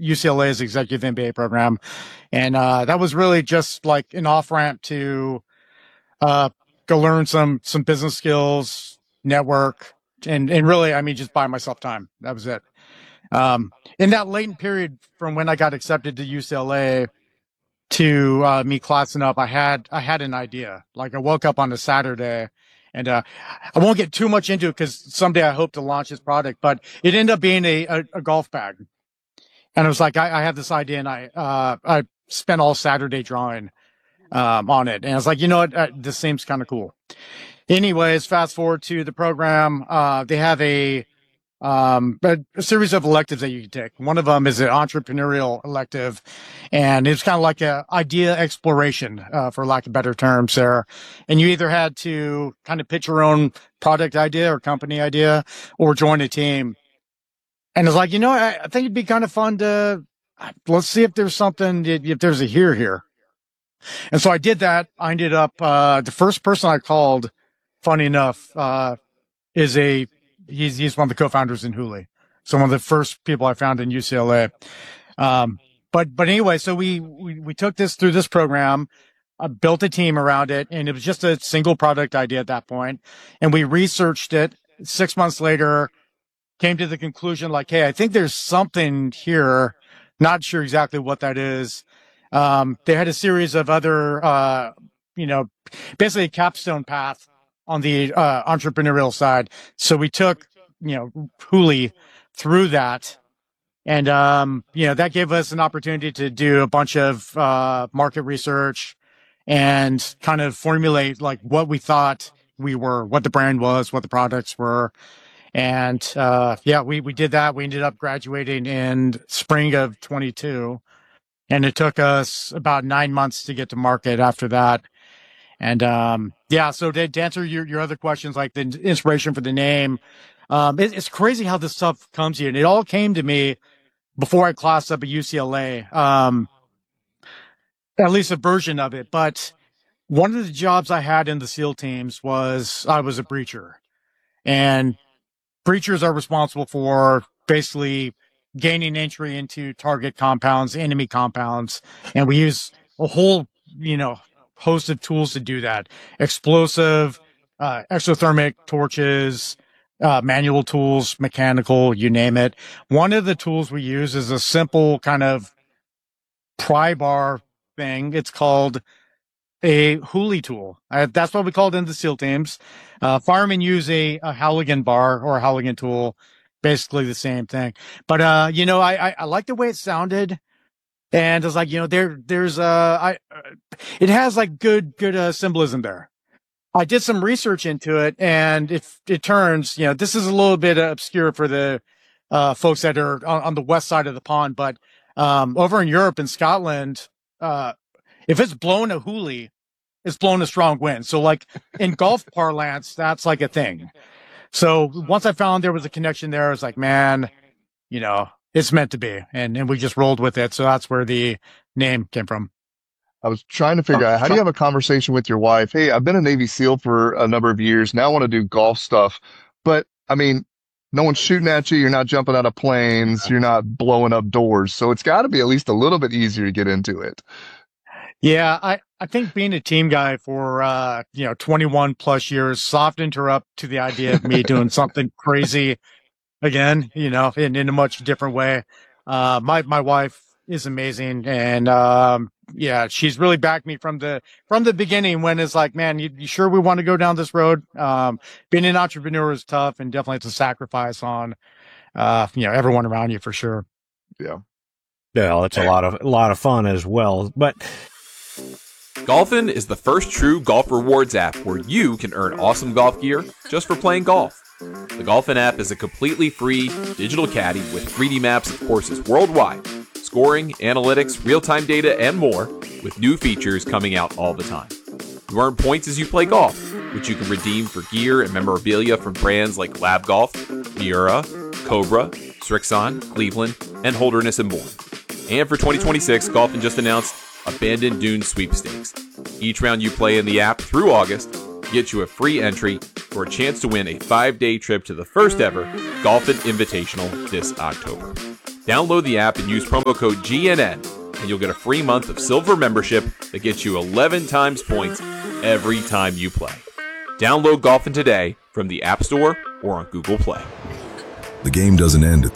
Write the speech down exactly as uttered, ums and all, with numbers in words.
U C L A's executive M B A program. And uh, that was really just like an off-ramp to uh, go learn some some business skills, network, and, and really, I mean, just buy myself time. That was it. Um, in that latent period from when I got accepted to U C L A to uh, me classing up, I had I had an idea. Like I woke up on a Saturday, and uh, I won't get too much into it because someday I hope to launch this product. But it ended up being a, a, a golf bag, and it was like I, I have this idea, and I uh, I spent all Saturday drawing um, on it, and I was like, you know what, uh, this seems kind of cool. Anyways, fast forward to the program. Uh, they have a um, a, a series of electives that you can take. One of them is an entrepreneurial elective, and it's kind of like a idea exploration, uh, for lack of better terms there. And you either had to kind of pitch your own product idea or company idea or join a team. And it's like, you know, I, I think it'd be kind of fun to, let's see if there's something, if there's a here here. And so I did that. I ended up, uh, the first person I called, funny enough, uh, is a, He's he's one of the co-founders in Hooli. So one of the first people I found in U C L A. Um, but but anyway, so we, we we took this through this program, uh, built a team around it, and it was just a single product idea at that point. And we researched it. Six months later, came to the conclusion like, hey, I think there's something here. Not sure exactly what that is. Um, they had a series of other, uh, you know, basically a capstone path on the uh, entrepreneurial side. So we took, you know, Hooli through that. And, um, you know, that gave us an opportunity to do a bunch of uh, market research and kind of formulate like what we thought we were, what the brand was, what the products were. And, uh, yeah, we, we did that. We ended up graduating in spring of twenty-two. And it took us about nine months to get to market after that. And, um, yeah, so to, to answer your, your other questions, like the inspiration for the name, um, it, it's crazy how this stuff comes here. And it all came to me before I classed up at U C L A, um, at least a version of it. But one of the jobs I had in the SEAL teams was I was a breacher. And breachers are responsible for basically gaining entry into target compounds, enemy compounds. And we use a whole, you know, host of tools to do that. Explosive, uh, exothermic torches, uh, manual tools, mechanical, you name it. One of the tools we use is a simple kind of pry bar thing. It's called a Hooli tool. Uh, that's what we call it in the SEAL teams. Uh, firemen use a, a Halligan bar or a Halligan tool, basically the same thing. But, uh, you know, I, I, I like the way it sounded. And it's like, you know, there, there's, uh, I, uh, it has like good, good, uh, symbolism there. I did some research into it, and it, it turns, you know, this is a little bit obscure for the, uh, folks that are on, on the west side of the pond, but, um, over in Europe and Scotland, uh, if it's blown a Hooli, it's blown a strong wind. So like in golf parlance, that's like a thing. So once I found there was a connection there, I was like, man, you know, it's meant to be. And, and we just rolled with it. So that's where the name came from. I was trying to figure out, how do you have a conversation with your wife? Hey, I've been a Navy SEAL for a number of years. Now I want to do golf stuff. But I mean, no one's shooting at you. You're not jumping out of planes. You're not blowing up doors. So it's got to be at least a little bit easier to get into it. Yeah, I, I think being a team guy for, uh, you know, twenty-one plus years softened her up to the idea of me doing something crazy again, you know, in, in a much different way. Uh, my, my wife is amazing. And, um, yeah, she's really backed me from the, from the beginning when it's like, man, you, you sure we want to go down this road? Um, being an entrepreneur is tough and definitely it's a sacrifice on, uh, you know, everyone around you for sure. Yeah. Yeah, it's a lot of, a lot of fun as well. But Golfin is the first true golf rewards app where you can earn awesome golf gear just for playing golf. The Golfin app is a completely free digital caddy with three D maps of courses worldwide, scoring, analytics, real-time data, and more, with new features coming out all the time. You earn points as you play golf, which you can redeem for gear and memorabilia from brands like Lab Golf, Miura, Cobra, Strixon, Cleveland, and Holderness and Bourne. And for twenty twenty-six, Golfin just announced Abandoned Dunes Sweepstakes. Each round you play in the app through August gets you a free entry for a chance to win a five-day trip to the first ever Golfin Invitational this October. Download the app and use promo code G N N, and you'll get a free month of Silver membership that gets you eleven times points every time you play. Download Golfin today from the App Store or on Google Play. The game doesn't end at